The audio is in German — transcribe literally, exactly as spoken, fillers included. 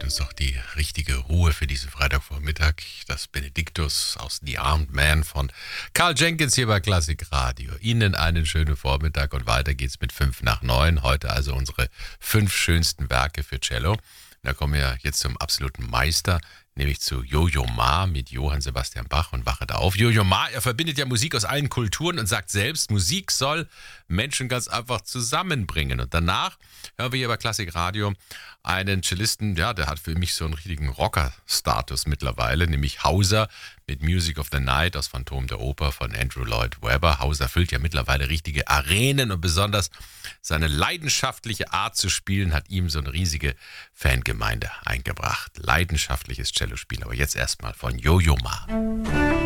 ist doch die richtige Ruhe für diesen Freitagvormittag. Das Benediktus aus The Armed Man von Karl Jenkins hier bei Klassik Radio. Ihnen einen schönen Vormittag und weiter geht's mit fünf nach neun. Heute also unsere fünf schönsten Werke für Cello. Da kommen wir jetzt zum absoluten Meister, nämlich zu Yo-Yo Ma mit Johann Sebastian Bach und Wachet auf. Yo-Yo Ma, er verbindet ja Musik aus allen Kulturen und sagt selbst, Musik soll Menschen ganz einfach zusammenbringen. Und danach hören wir hier bei Klassik Radio einen Cellisten, ja, der hat für mich so einen richtigen Rocker-Status mittlerweile, nämlich Hauser mit Music of the Night aus Phantom der Oper von Andrew Lloyd Webber. Hauser füllt ja mittlerweile richtige Arenen und besonders seine leidenschaftliche Art zu spielen hat ihm so eine riesige Fangemeinde eingebracht. Leidenschaftliches Cellospiel, aber jetzt erstmal von Yo-Yo Ma.